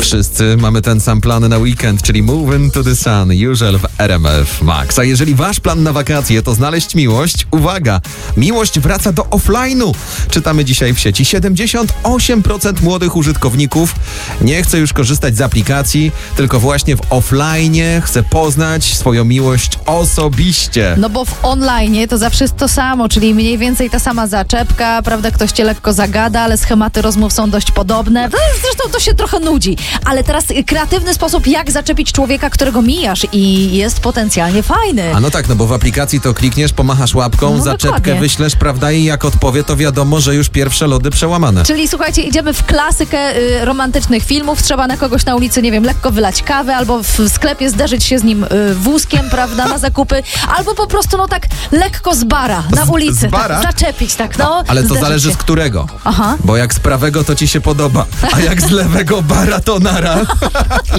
Wszyscy mamy ten sam plan na weekend, czyli Move Into the Sun, Usual w RMF Max. A jeżeli wasz plan na wakacje to znaleźć miłość, uwaga, miłość wraca do offline'u. Czytamy dzisiaj w sieci. 78% młodych użytkowników nie chce już korzystać z aplikacji, tylko właśnie w offline'ie chce poznać swoją miłość osobiście. No bo w online to zawsze jest to samo, czyli mniej więcej ta sama zaczepka, prawda, ktoś cię lekko zagada, ale schematy rozmów są dość podobne. Zresztą to się trochę nudzi. Ale teraz kreatywny sposób, jak zaczepić człowieka, którego mijasz i jest potencjalnie fajny. A no tak, no bo w aplikacji to klikniesz, pomachasz łapką, No zaczepkę dokładnie. wyślesz, prawda, i jak odpowie, to wiadomo, że już pierwsze lody przełamane. Czyli słuchajcie, idziemy w klasykę romantycznych filmów, trzeba na kogoś na ulicy, nie wiem, lekko wylać kawę, albo w sklepie zderzyć się z nim wózkiem, prawda, na zakupy, albo po prostu, no tak, lekko z bara, na ulicy. z bara? Tak, zaczepić, tak, no. Ale to zderzyć zależy się. z którego. Aha. Bo jak z prawego, to ci się podoba, a jak z lewego bara, to nara.